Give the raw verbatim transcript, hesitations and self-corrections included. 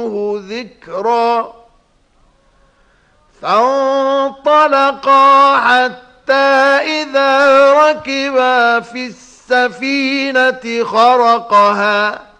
ذكرا فانطلقا حتى إذا ركبا في السفينة خرقها